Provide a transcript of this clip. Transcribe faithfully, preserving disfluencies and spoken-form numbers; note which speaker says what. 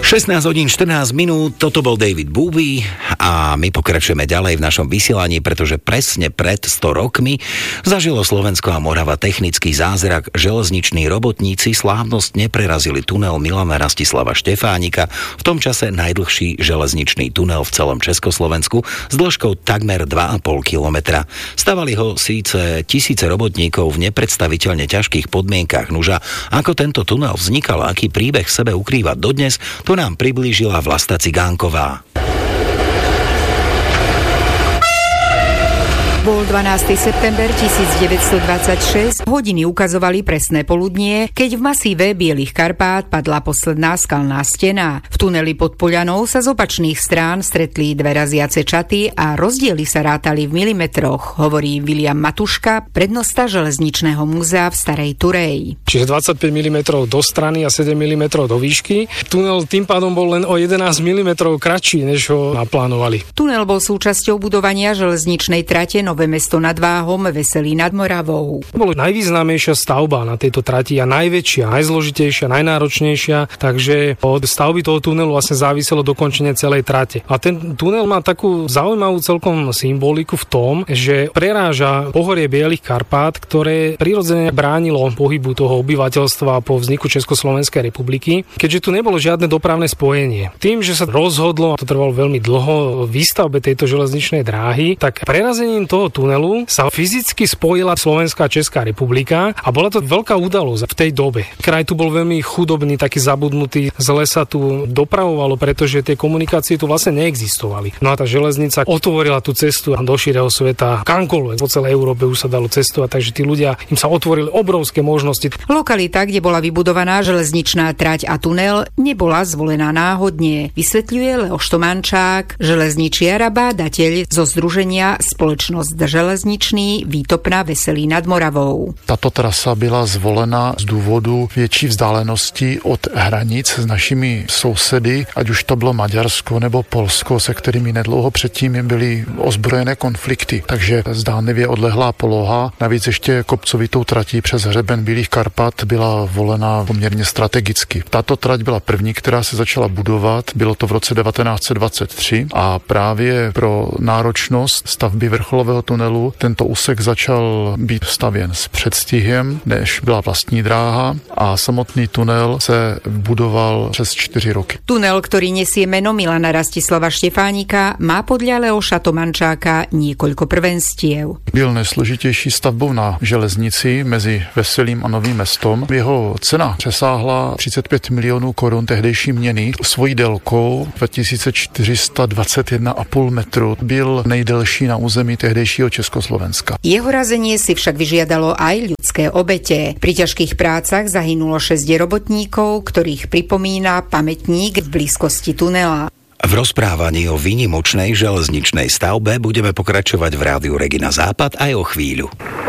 Speaker 1: šestnásť hodín štrnásť minút, toto bol David Bowie a my pokračujeme ďalej v našom vysielaní, pretože presne pred sto rokmi zažilo Slovensko a Morava technický zázrak. Železniční robotníci slávnostne prerazili tunel Milana Rastislava Štefánika, v tom čase najdlhší železničný tunel v celom Československu s dĺžkou takmer dva a pol kilometra. Stavali ho síce tisíce robotníkov v nepredstaviteľne ťažkých podmienkach. Nuža, ako tento tunel vznikal, aký príbeh v sebe ukrýva dodnes, to nám priblížila Vlasta Cigánková.
Speaker 2: Bol dvanásteho september tisícdeväťstodvadsaťšesť, hodiny ukazovali presné poludnie, keď v masíve Bielých Karpát padla posledná skalná stena. V tuneli pod Poľanou sa z opačných strán stretli dve raziace čaty a rozdiely sa rátali v milimetroch, hovorí Viliam Matuška, prednosta Železničného múzea v Starej Turej.
Speaker 3: Čiže dvadsaťpäť milimetrov do strany a sedem milimetrov do výšky. Tunel tým pádom bol len o jedenásť milimetrov kratší, než ho naplánovali.
Speaker 2: Tunel bol súčasťou budovania železničnej trate Nové Mesto nad Váhom, Veselí nad Moravou.
Speaker 3: To bola najvýznamnejšia stavba na tejto trati a najväčšia, najzložitejšia, najnáročnejšia, takže od stavby toho tunelu vlastne záviselo dokončenie celej trate. A ten tunel má takú zaujímavú celkom symboliku v tom, že preráža pohorie Bielých Karpát, ktoré prirodzene bránilo pohybu toho obyvateľstva po vzniku Československej republiky, keďže tu nebolo žiadne dopravné spojenie. Tým, že sa rozhodlo, a to trvalo veľmi dlho, výstavbe tejto železničnej dráhy, tak prerazením toho tunelu sa fyzicky spojila Slovenská a Česká republika a bola to veľká udalosť v tej dobe. Kraj tu bol veľmi chudobný, taký zabudnutý, zle sa tu dopravovalo, pretože tie komunikácie tu vlastne neexistovali. No a tá železnica otvorila tú cestu do širého sveta, kamkoľvek. Po celej Európe už sa dalo cestovať, takže tí ľudia, im sa otvorili obrovské možnosti.
Speaker 2: Lokalita, kde bola vybudovaná železničná trať a tunel, nebola zvolená náhodne, vysvetľuje Leoš Tomančák, železničiar a bádateľ zo združenia Společnosť železničný Výtopna Veselí nad Moravou.
Speaker 4: Tato trasa byla zvolena z důvodu větší vzdálenosti od hranic s našimi sousedy, ať už to bylo Maďarsko nebo Polsko, se kterými nedlouho předtím byly ozbrojené konflikty. Takže zdánlivě odlehlá poloha, navíc ještě kopcovitou tratí přes hřeben Bílých Karpat byla volena poměrně strategicky. Tato trať byla první, která se začala budovat, bylo to v roce devatenáct set dvacet tři a právě pro náročnost stavby vrcholového tunelu tento úsek začal být stavěn s předstihem, než byla vlastní dráha a samotný tunel se budoval přes čtyři roky.
Speaker 2: Tunel, ktorý nesie meno Milana Rastislava Štefánika, má podľa Leoša Tomančáka niekoľko prvenstiev.
Speaker 4: Byl nejsložitější stavbou na železnici mezi Veselím a Novým Mestom. Jeho cena přesáhla třicet pět milionů korun tehdejší měny. Svojí délkou dva tisíce čtyři sta dvacet jedna a půl metru byl nejdelší na území tehdejšího Československa.
Speaker 2: Jeho razenie si však vyžiadalo aj ľudské obete. Pri ťažkých prácach zahynulo šesť robotníkov, ktorých pripomína pamätník v blízkosti tunela.
Speaker 1: V rozprávaní o výnimočnej železničnej stavbe budeme pokračovať v rádiu Regina Západ aj o chvíľu.